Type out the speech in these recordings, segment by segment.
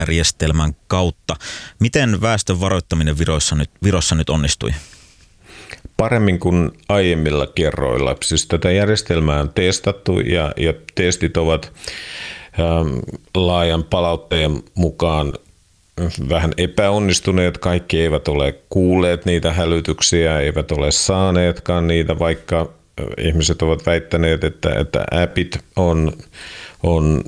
järjestelmän kautta. Miten väestön varoittaminen Virossa nyt onnistui? Paremmin kuin aiemmilla kerroilla. Siis tätä järjestelmää on testattu ja testit ovat laajan palautteen mukaan vähän epäonnistuneet. Kaikki eivät ole kuulleet niitä hälytyksiä, eivät ole saaneetkaan niitä, vaikka ihmiset ovat väittäneet, että appit on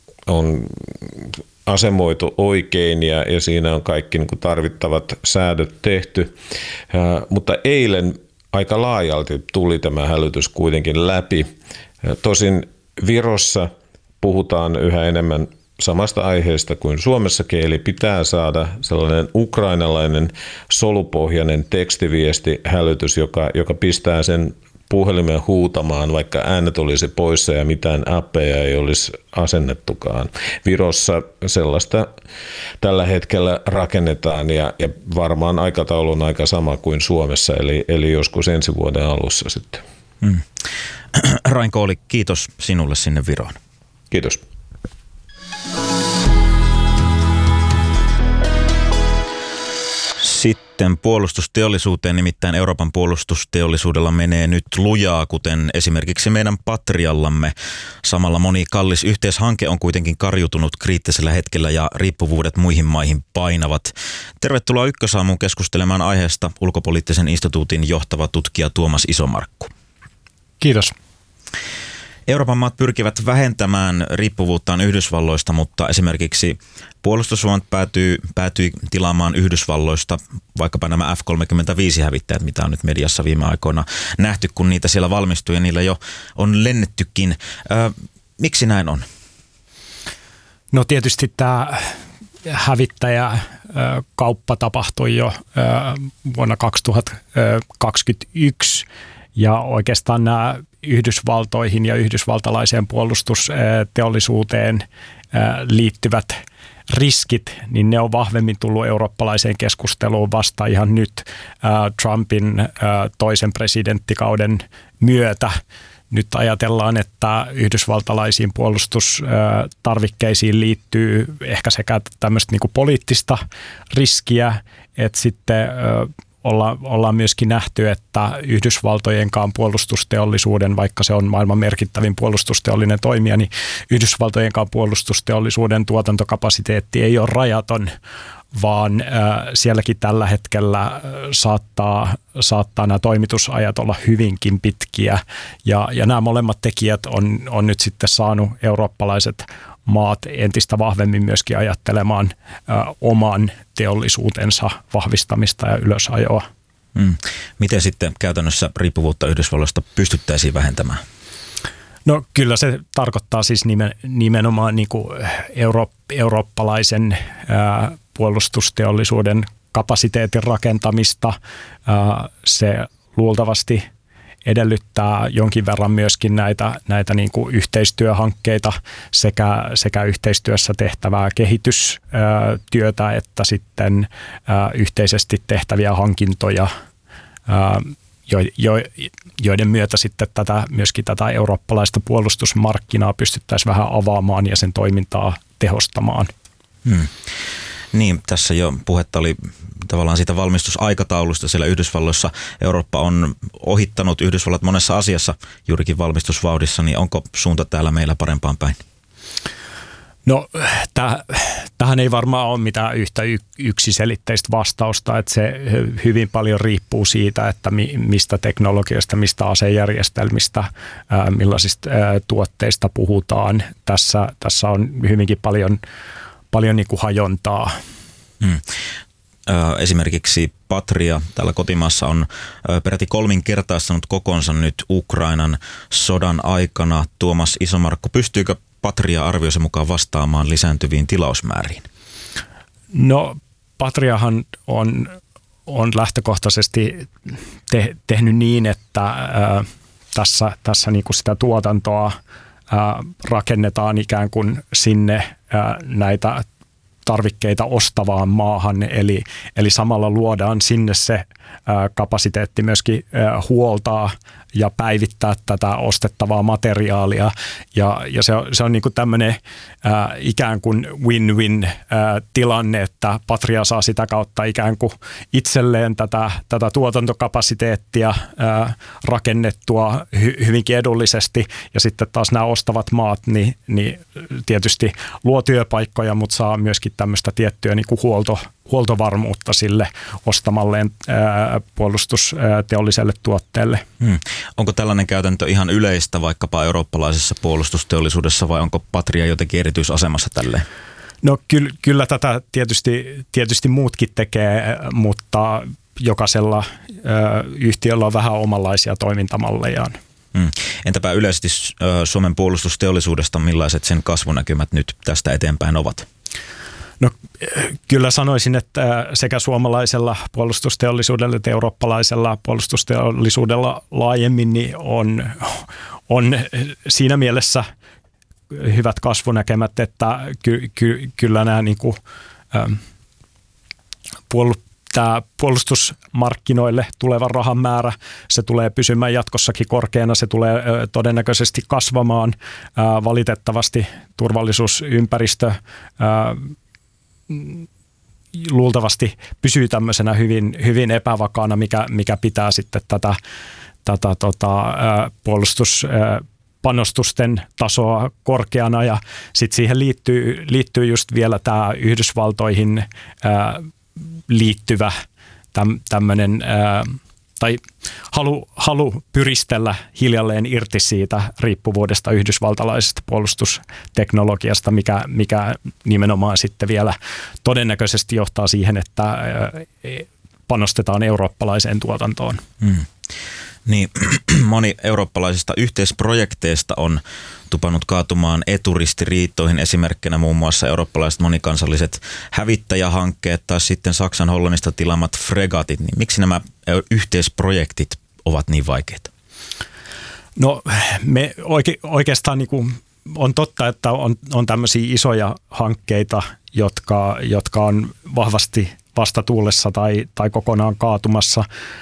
asemoitu oikein ja siinä on kaikki niin kuin tarvittavat säädöt tehty. Mutta eilen aika laajalti tuli tämä hälytys kuitenkin läpi. Tosin Virossa puhutaan yhä enemmän samasta aiheesta kuin Suomessakin, eli pitää saada sellainen ukrainalainen solupohjainen tekstiviestihälytys, joka pistää sen puhelimen huutamaan, vaikka äänet olisi poissa ja mitään appeja ei olisi asennettukaan. Virossa sellaista tällä hetkellä rakennetaan ja varmaan aikataulu on aika sama kuin Suomessa, eli joskus ensi vuoden alussa sitten. Rain Kooli, kiitos sinulle sinne Viroon. Kiitos. Sitten puolustusteollisuuteen, nimittäin Euroopan puolustusteollisuudella menee nyt lujaa, kuten esimerkiksi meidän Patriallamme. Samalla moni kallis yhteishanke on kuitenkin karjutunut kriittisellä hetkellä ja riippuvuudet muihin maihin painavat. Tervetuloa Ykkösaamuun keskustelemaan aiheesta Ulkopoliittisen instituutin johtava tutkija Tuomas Isomarkku. Kiitos. Euroopan maat pyrkivät vähentämään riippuvuuttaan Yhdysvalloista, mutta esimerkiksi puolustusvoimat päätyi tilaamaan Yhdysvalloista vaikkapa nämä F-35-hävittäjät, mitä on nyt mediassa viime aikoina nähty, kun niitä siellä valmistui ja niillä jo on lennettykin. Miksi näin on? No tietysti tämä hävittäjäkauppa tapahtui jo vuonna 2021 ja oikeastaan nämä Yhdysvaltoihin ja yhdysvaltalaiseen puolustusteollisuuteen liittyvät riskit, niin ne on vahvemmin tullut eurooppalaiseen keskusteluun vasta ihan nyt Trumpin toisen presidenttikauden myötä. Nyt ajatellaan, että yhdysvaltalaisiin puolustustarvikkeisiin liittyy ehkä sekä tämmöistä niin kuin poliittista riskiä, että sitten ollaan myöskin nähty, että Yhdysvaltojenkaan puolustusteollisuuden, vaikka se on maailman merkittävin puolustusteollinen toimija, niin Yhdysvaltojenkaan puolustusteollisuuden tuotantokapasiteetti ei ole rajaton, vaan sielläkin tällä hetkellä saattaa nämä toimitusajat olla hyvinkin pitkiä. Ja nämä molemmat tekijät on nyt sitten saanut eurooppalaiset maat entistä vahvemmin myöskin ajattelemaan oman teollisuutensa vahvistamista ja ylösajoa. Miten sitten käytännössä riippuvuutta Yhdysvalloista pystyttäisiin vähentämään? No kyllä se tarkoittaa siis nimenomaan niin kuin eurooppalaisen puolustusteollisuuden kapasiteetin rakentamista. Se luultavasti edellyttää jonkin verran myöskin näitä niin kuin yhteistyöhankkeita sekä yhteistyössä tehtävää kehitystyötä että sitten yhteisesti tehtäviä hankintoja, joiden myötä sitten myöskin tätä eurooppalaista puolustusmarkkinaa pystyttäisiin vähän avaamaan ja sen toimintaa tehostamaan. Niin, tässä jo puhetta oli tavallaan siitä valmistusaikataulusta siellä Yhdysvalloissa. Eurooppa on ohittanut Yhdysvallat monessa asiassa juurikin valmistusvauhdissa, niin onko suunta täällä meillä parempaan päin? No tähän ei varmaan ole mitään yhtä yksiselitteistä vastausta, että se hyvin paljon riippuu siitä, että mistä teknologiasta, mistä asejärjestelmistä, millaisista tuotteista puhutaan. Tässä on hyvinkin paljon niin kuin hajontaa. Esimerkiksi Patria täällä kotimaassa on peräti 3-kertaistanut kokonsa nyt Ukrainan sodan aikana. Tuomas Isomarkku, pystyykö Patria arvioissa mukaan vastaamaan lisääntyviin tilausmääriin? No Patriahan on lähtökohtaisesti tehnyt niin, että tässä niin kuin sitä tuotantoa rakennetaan ikään kuin sinne näitä tarvikkeita ostavaan maahan, eli samalla luodaan sinne se kapasiteetti myöskin huoltaa ja päivittää tätä ostettavaa materiaalia. Ja se on niin kuin tämmöinen ikään kuin win-win tilanne, että Patria saa sitä kautta ikään kuin itselleen tätä tuotantokapasiteettia rakennettua hyvinkin edullisesti, ja sitten taas nämä ostavat maat niin tietysti luo työpaikkoja, mutta saa myöskin tämmöistä tiettyä niin kuin huoltovarmuutta sille ostamalleen puolustusteolliselle tuotteelle. Onko tällainen käytäntö ihan yleistä vaikkapa eurooppalaisessa puolustusteollisuudessa, vai onko Patria jotenkin erityisasemassa tälleen? No kyllä tätä tietysti muutkin tekee, mutta jokaisella yhtiöllä on vähän omanlaisia toimintamallejaan. Entäpä yleisesti Suomen puolustusteollisuudesta, millaiset sen kasvunäkymät nyt tästä eteenpäin ovat? No kyllä sanoisin, että sekä suomalaisella puolustusteollisuudella että eurooppalaisella puolustusteollisuudella laajemmin niin on siinä mielessä hyvät kasvunäkemät, että kyllä nämä niin kuin, tämä puolustusmarkkinoille tuleva rahan määrä, se tulee pysymään jatkossakin korkeana, se tulee todennäköisesti kasvamaan. Valitettavasti turvallisuusympäristö luultavasti pysyy tämmöisenä hyvin epävakaana, mikä pitää sitten tätä puolustuspanostusten tasoa korkeana, ja sitten siihen liittyy just vielä tämä Yhdysvaltoihin liittyvä tämmöinen tai halu pyristellä hiljalleen irti siitä riippuvuudesta yhdysvaltalaisesta puolustusteknologiasta, mikä nimenomaan sitten vielä todennäköisesti johtaa siihen, että panostetaan eurooppalaiseen tuotantoon. Niin, moni eurooppalaisista yhteisprojekteista on tupannut kaatumaan eturistiriitoihin, esimerkkinä muun muassa eurooppalaiset monikansalliset hävittäjähankkeet tai sitten Saksan Hollannista tilaamat fregatit. Niin miksi nämä yhteisprojektit ovat niin vaikeita? No me oikeastaan niin kuin on totta, että on tämmöisiä isoja hankkeita, jotka on vahvasti vastatuulessa tai kokonaan kaatumassa,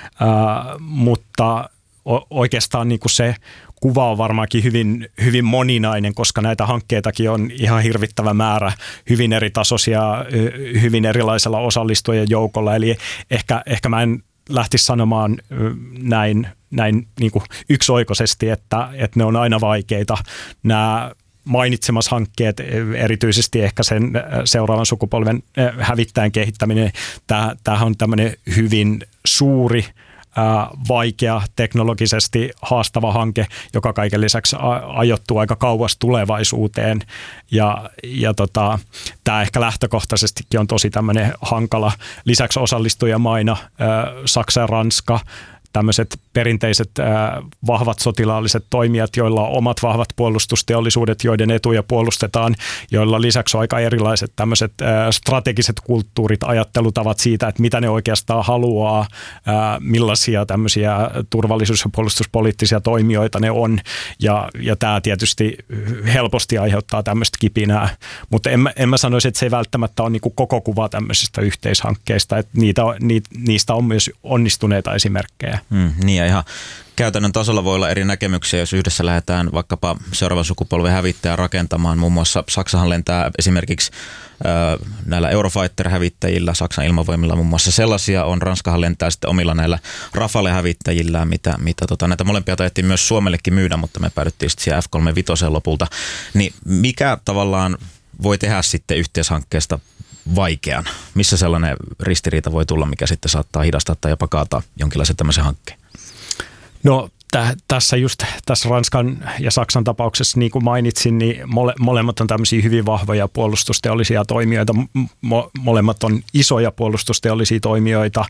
mutta oikeastaan niin kuin se kuva on varmaankin hyvin moninainen, koska näitä hankkeitakin on ihan hirvittävä määrä, hyvin eri tasoisia, hyvin erilaisella osallistujien joukolla, eli ehkä mä en lähtisi sanomaan näin niin kuin yksioikoisesti, että ne on aina vaikeita. Nämä mainitsemassa hankkeet, erityisesti ehkä sen seuraavan sukupolven hävittäjän kehittäminen, tämähän on tämmöinen hyvin suuri, vaikea, teknologisesti haastava hanke, joka kaiken lisäksi ajoittuu aika kauas tulevaisuuteen. Ja tämä ehkä lähtökohtaisestikin on tosi tämmöinen hankala. Lisäksi osallistujamaina Saksa ja Ranska, tämmöiset perinteiset vahvat sotilaalliset toimijat, joilla on omat vahvat puolustusteollisuudet, joiden etuja puolustetaan, joilla lisäksi on aika erilaiset tämmöiset strategiset kulttuurit, ajattelutavat siitä, että mitä ne oikeastaan haluaa, millaisia tämmöisiä turvallisuus- ja puolustuspoliittisia toimijoita ne on, ja tämä tietysti helposti aiheuttaa tämmöistä kipinää, mutta en mä sanoisi, että se ei välttämättä ole niin kuin koko kuva tämmöisistä yhteishankkeista, että niistä on myös onnistuneita esimerkkejä. Niin, ja ihan käytännön tasolla voi olla eri näkemyksiä, jos yhdessä lähdetään vaikkapa seuraavan sukupolven hävittäjää rakentamaan. Muun muassa Saksahan lentää esimerkiksi näillä Eurofighter-hävittäjillä, Saksan ilmavoimilla muun muassa sellaisia on. Ranskahan lentää sitten omilla näillä Rafale-hävittäjillään, mitä näitä molempia taidettiin myös Suomellekin myydä, mutta me päädyttiin sitten siihen F-35 lopulta. Niin mikä tavallaan voi tehdä sitten yhteishankkeesta vaikean? Missä sellainen ristiriita voi tulla, mikä sitten saattaa hidastaa tai jopa kaataa jonkinlaisen tämmöisen hankkeen? No tässä Ranskan ja Saksan tapauksessa, niin kuin mainitsin, niin molemmat on tämmöisiä hyvin vahvoja puolustusteollisia toimijoita. Molemmat on isoja puolustusteollisia toimijoita,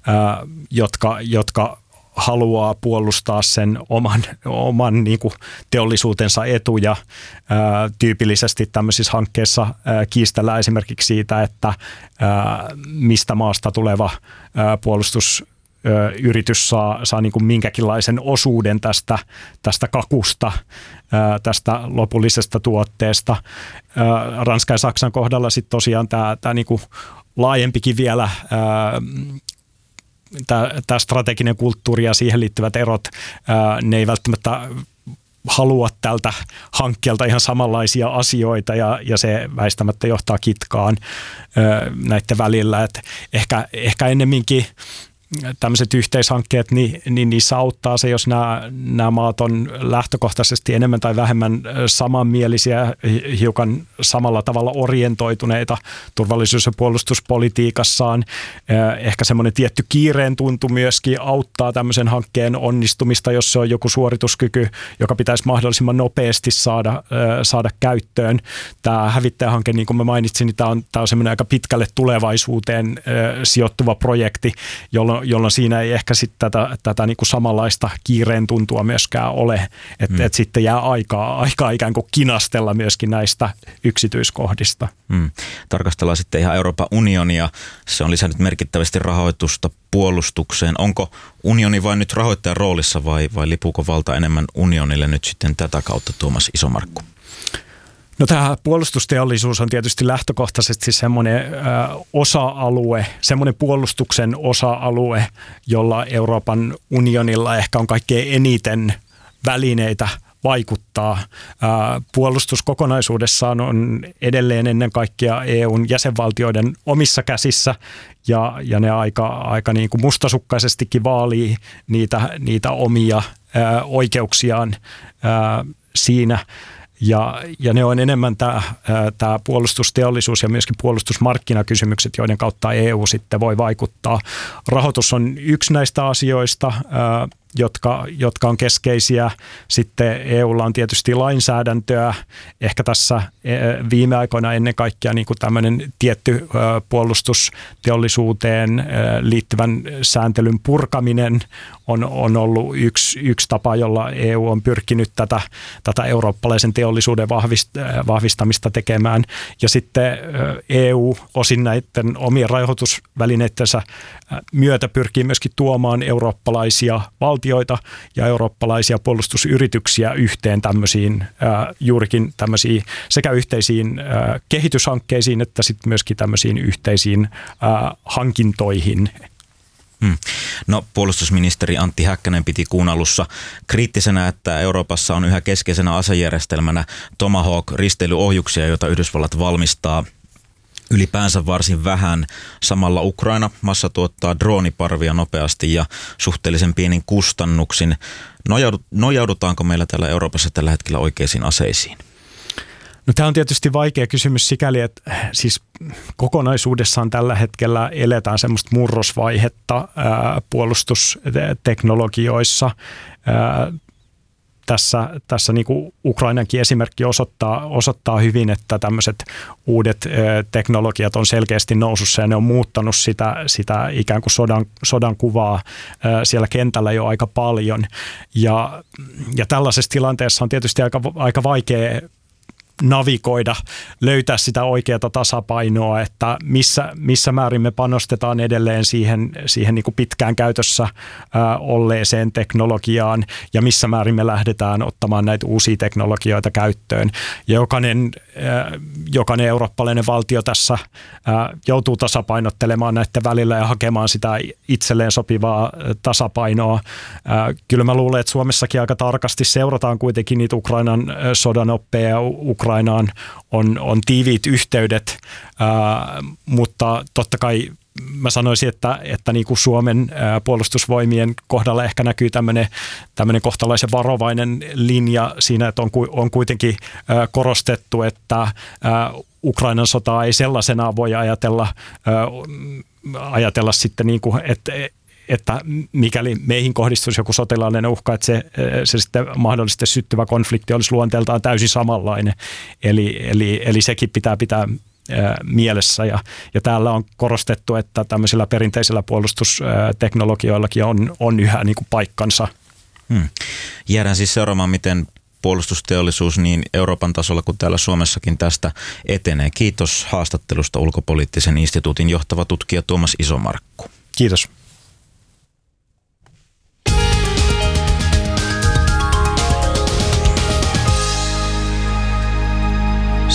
jotka haluaa puolustaa sen oman niin kuin teollisuutensa etuja. Tyypillisesti tämmöisissä hankkeissa kiistellään esimerkiksi siitä, että mistä maasta tuleva puolustus yritys saa niin kuin minkäkinlaisen osuuden tästä kakusta, tästä lopullisesta tuotteesta. Ranskan ja Saksan kohdalla sitten tosiaan tämä niin kuin laajempikin vielä tämä strateginen kulttuuri ja siihen liittyvät erot, ne ei välttämättä halua tältä hankkeelta ihan samanlaisia asioita ja se väistämättä johtaa kitkaan näiden välillä. Et ehkä ennemminkin tämmöiset yhteishankkeet, niin niissä auttaa se, jos nämä maat on lähtökohtaisesti enemmän tai vähemmän samanmielisiä, hiukan samalla tavalla orientoituneita turvallisuus- ja puolustuspolitiikassaan. Ehkä semmoinen tietty kiireen tuntu myöskin auttaa tämmöisen hankkeen onnistumista, jos se on joku suorituskyky, joka pitäisi mahdollisimman nopeasti saada käyttöön. Tämä hävittäjähanke, niin kuin mä mainitsin, niin tämä on semmoinen aika pitkälle tulevaisuuteen sijoittuva projekti, jolloin siinä ei ehkä sitten tätä niin kuin samanlaista kiireen tuntua myöskään ole, että sitten jää aikaa ikään kuin kinastella myöskin näistä yksityiskohdista. Tarkastellaan sitten ihan Euroopan unionia. Se on lisännyt merkittävästi rahoitusta puolustukseen. Onko unioni vain nyt rahoittajan roolissa vai lipuuko valta enemmän unionille nyt sitten tätä kautta, Tuomas Isomarkku? No tämä puolustusteollisuus on tietysti lähtökohtaisesti semmoinen osa-alue, semmoinen puolustuksen osa-alue, jolla Euroopan unionilla ehkä on kaikkein eniten välineitä vaikuttaa. Puolustus kokonaisuudessaan on edelleen ennen kaikkea EUn jäsenvaltioiden omissa käsissä ja ne aika niin kuin mustasukkaisestikin vaalii niitä omia oikeuksiaan siinä. Ja ne on enemmän tämä puolustusteollisuus ja myöskin puolustusmarkkinakysymykset, joiden kautta EU sitten voi vaikuttaa. Rahoitus on yksi näistä asioista, jotka on keskeisiä. Sitten EUlla on tietysti lainsäädäntöä. Ehkä tässä viime aikoina ennen kaikkea niin kuin tämmöinen tietty puolustusteollisuuteen liittyvän sääntelyn purkaminen on ollut yksi tapa, jolla EU on pyrkinyt tätä eurooppalaisen teollisuuden vahvistamista tekemään. Ja sitten EU osin näiden omien rahoitusvälineittensä myötä pyrkii myöskin tuomaan eurooppalaisia valtioita ja eurooppalaisia puolustusyrityksiä yhteen tämmöisiin juurikin tämmöisiin sekä yhteisiin kehityshankkeisiin että sitten myöskin tämmöisiin yhteisiin hankintoihin. No, puolustusministeri Antti Häkkänen piti kuun alussa kriittisenä, että Euroopassa on yhä keskeisenä asejärjestelmänä Tomahawk-risteilyohjuksia, joita Yhdysvallat valmistaa ylipäänsä varsin vähän. Samalla Ukraina massatuottaa drooniparvia nopeasti ja suhteellisen pienin kustannuksin. Nojaudutaanko meillä täällä Euroopassa tällä hetkellä oikeisiin aseisiin? No, tämä on tietysti vaikea kysymys sikäli, että siis kokonaisuudessaan tällä hetkellä eletään semmoista murrosvaihetta puolustusteknologioissa. Tässä niin kuin Ukrainankin esimerkki osoittaa hyvin, että tämmöiset uudet teknologiat on selkeästi nousussa ja ne on muuttanut sitä ikään kuin sodan kuvaa siellä kentällä jo aika paljon. Ja tällaisessa tilanteessa on tietysti aika vaikea navigoida, löytää sitä oikeaa tasapainoa, että missä määrin me panostetaan edelleen siihen niin kuin pitkään käytössä olleeseen teknologiaan ja missä määrin me lähdetään ottamaan näitä uusia teknologioita käyttöön. Ja jokainen eurooppalainen valtio tässä joutuu tasapainottelemaan näiden välillä ja hakemaan sitä itselleen sopivaa tasapainoa. Kyllä mä luulen, että Suomessakin aika tarkasti seurataan kuitenkin niitä Ukrainan sodan oppeja. Ukrainaan on tiiviit yhteydet, mutta totta kai mä sanoisin, että niin kuin Suomen puolustusvoimien kohdalla ehkä näkyy tämmöinen kohtalaisen varovainen linja siinä, että on kuitenkin korostettu, että Ukrainan sotaa ei sellaisenaan voi ajatella sitten niin kuin, että mikäli meihin kohdistuisi joku sotilaallinen uhka, että se sitten mahdollisesti syttyvä konflikti olisi luonteeltaan täysin samanlainen. Eli sekin pitää mielessä. Ja täällä on korostettu, että tämmöisillä perinteisillä puolustusteknologioillakin on yhä niin kuin paikkansa. Jäädään siis seuraamaan, miten puolustusteollisuus niin Euroopan tasolla kuin täällä Suomessakin tästä etenee. Kiitos haastattelusta Ulkopoliittisen instituutin johtava tutkija Tuomas Isomarkku. Kiitos.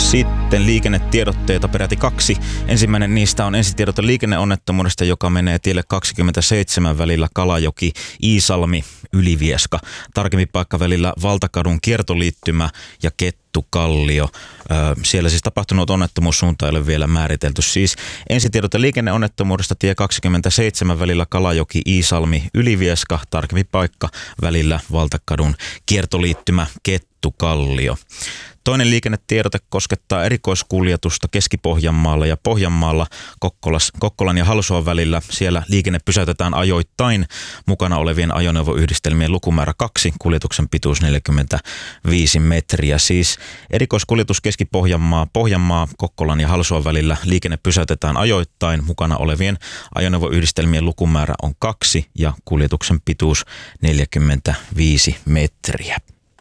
Sitten liikennetiedotteita peräti 2. Ensimmäinen niistä on ensitiedote liikenneonnettomuudesta, joka menee tielle 27 välillä Kalajoki-Iisalmi Ylivieska. Tarkemmin paikka välillä Valtakadun kiertoliittymä ja Kettukallio. Siellä siis tapahtunut onnettomuussuunta ei ole vielä määritelty. Siis ensitiedote liikenneonnettomuudesta tie 27 välillä Kalajoki-Iisalmi Ylivieska. Tarkemmin paikka välillä Valtakadun kiertoliittymä Kettukallio. Toinen liikennetiedote koskettaa erikoiskuljetusta Keski-Pohjanmaalla ja Pohjanmaalla Kokkolan ja Halsuan välillä. Siellä liikenne pysäytetään ajoittain. Mukana olevien ajoneuvoyhdistelmien lukumäärä 2, kuljetuksen pituus 45 metriä. Siis erikoiskuljetus Pohjanmaa, Kokkolan ja Halsuan välillä liikenne pysäytetään ajoittain. Mukana olevien ajoneuvoyhdistelmien lukumäärä on 2 ja kuljetuksen pituus 45 metriä.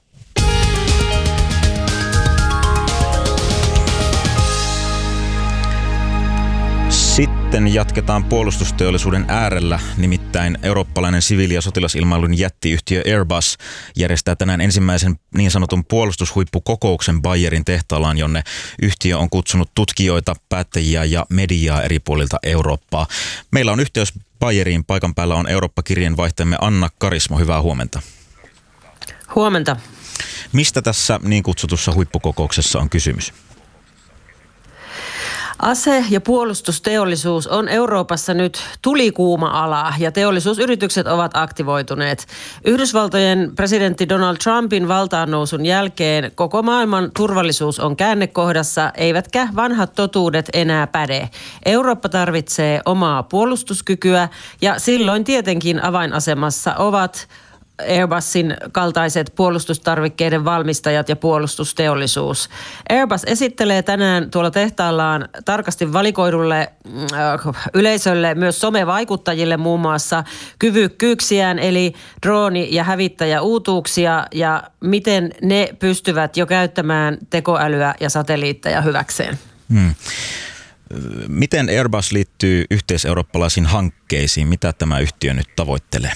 Sitten jatketaan puolustusteollisuuden äärellä, nimittäin eurooppalainen siviili- ja sotilasilmailun jättiyhtiö Airbus järjestää tänään ensimmäisen niin sanotun puolustushuippukokouksen Bayerin tehtaalaan, jonne yhtiö on kutsunut tutkijoita, päättäjiä ja mediaa eri puolilta Eurooppaa. Meillä on yhteys Bayeriin, paikan päällä on Eurooppa-kirjeenvaihtajamme Anna Karismo, hyvää huomenta. Huomenta. Mistä tässä niin kutsutussa huippukokouksessa on kysymys? Ase- ja puolustusteollisuus on Euroopassa nyt tulikuuma ala ja teollisuusyritykset ovat aktivoituneet. Yhdysvaltojen presidentti Donald Trumpin valtaannousun jälkeen koko maailman turvallisuus on käännekohdassa, eivätkä vanhat totuudet enää päde. Eurooppa tarvitsee omaa puolustuskykyä ja silloin tietenkin avainasemassa ovat Airbusin kaltaiset puolustustarvikkeiden valmistajat ja puolustusteollisuus. Airbus esittelee tänään tuolla tehtaallaan tarkasti valikoidulle yleisölle, myös somevaikuttajille muun muassa kyvykkyyksiään, eli drooni- ja hävittäjäuutuuksia ja miten ne pystyvät jo käyttämään tekoälyä ja satelliitteja hyväkseen. Miten Airbus liittyy yhteiseurooppalaisiin hankkeisiin? Mitä tämä yhtiö nyt tavoittelee?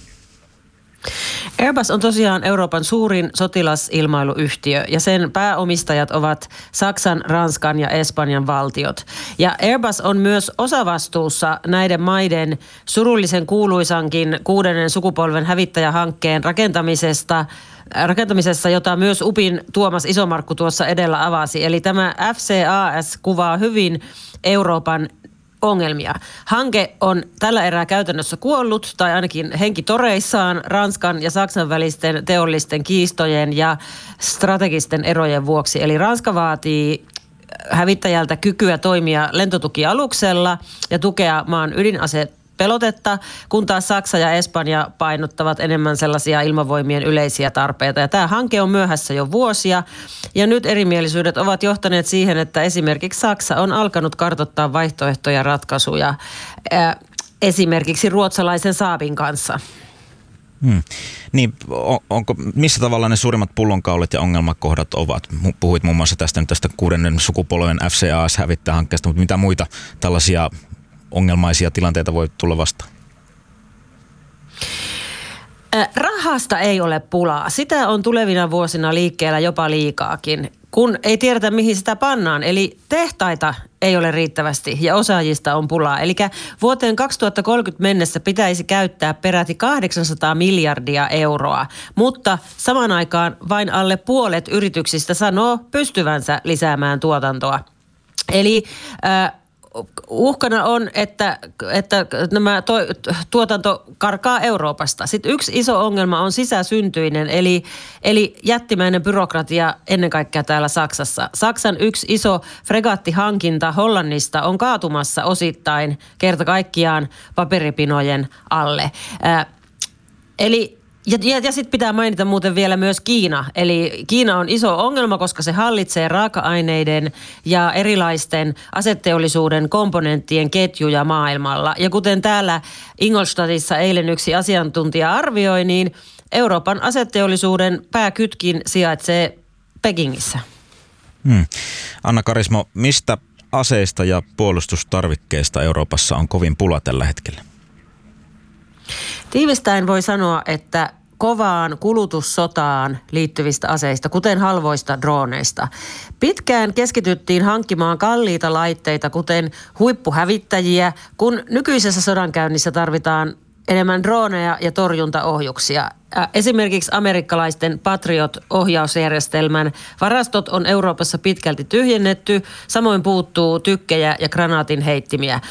Airbus on tosiaan Euroopan suurin sotilasilmailuyhtiö ja sen pääomistajat ovat Saksan, Ranskan ja Espanjan valtiot. Ja Airbus on myös osavastuussa näiden maiden surullisen kuuluisankin 6. sukupolven hävittäjähankkeen rakentamisessa, jota myös UPin Tuomas Isomarkku tuossa edellä avasi. Eli tämä FCAS kuvaa hyvin Euroopan ongelmia. Hanke on tällä erää käytännössä kuollut tai ainakin henkitoreissaan Ranskan ja Saksan välisten teollisten kiistojen ja strategisten erojen vuoksi. Eli Ranska vaatii hävittäjältä kykyä toimia lentotukialuksella ja tukea maan ydinasepelotetta, kun taas Saksa ja Espanja painottavat enemmän sellaisia ilmavoimien yleisiä tarpeita. Ja tämä hanke on myöhässä jo vuosia ja nyt erimielisyydet ovat johtaneet siihen, että esimerkiksi Saksa on alkanut kartoittaa vaihtoehtoja ratkaisuja esimerkiksi ruotsalaisen Saabin kanssa. Niin, missä tavalla ne suurimmat pullonkaulat ja ongelmakohdat ovat? Puhuit muun muassa tästä 6. sukupolven FCAS-hävittäjähankkeesta, mutta mitä muita tällaisia ongelmaisia tilanteita voi tulla vastaan? Rahasta ei ole pulaa. Sitä on tulevina vuosina liikkeellä jopa liikaakin, kun ei tiedetä mihin sitä pannaan. Eli tehtaita ei ole riittävästi ja osaajista on pulaa. Eli vuoteen 2030 mennessä pitäisi käyttää peräti 800 miljardia euroa, mutta samaan aikaan vain alle puolet yrityksistä sanoo pystyvänsä lisäämään tuotantoa. Eli uhkana on, että nämä tuotanto karkaa Euroopasta. Sitten yksi iso ongelma on sisäsyntyinen, eli jättimäinen byrokratia ennen kaikkea täällä Saksassa. Saksan yksi iso fregattihankinta Hollannista on kaatumassa osittain kerta kaikkiaan paperipinojen alle. Ja sitten pitää mainita muuten vielä myös Kiina. Eli Kiina on iso ongelma, koska se hallitsee raaka-aineiden ja erilaisten aseteollisuuden komponenttien ketjuja maailmalla. Ja kuten täällä Ingolstadtissa eilen yksi asiantuntija arvioi, niin Euroopan aseteollisuuden pääkytkin sijaitsee Pekingissä. Anna Karismo, mistä aseista ja puolustustarvikkeista Euroopassa on kovin pula tällä hetkellä? Tiivistäen voi sanoa, että kovaan kulutussotaan liittyvistä aseista, kuten halvoista droneista. Pitkään keskityttiin hankkimaan kalliita laitteita, kuten huippuhävittäjiä, kun nykyisessä sodankäynnissä tarvitaan enemmän droneja ja torjuntaohjuksia. Esimerkiksi amerikkalaisten Patriot-ohjausjärjestelmän varastot on Euroopassa pitkälti tyhjennetty, samoin puuttuu tykkejä ja granaatinheittimiä.